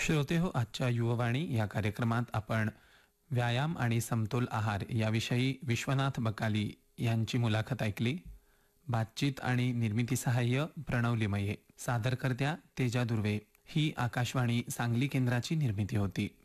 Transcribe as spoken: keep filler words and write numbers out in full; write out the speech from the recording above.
श्रोते हो, आजच्या युववाणी या कार्यक्रमात आपण व्यायाम आणि समतोल आहार याविषयी विश्वनाथ बकाली यांची मुलाखत ऐकली. बातचीत आणि निर्मिती सहाय्य प्रणव लिमये, सादरकर्त्या तेजा दुर्वे. ही आकाशवाणी सांगली केंद्राची निर्मिती होती.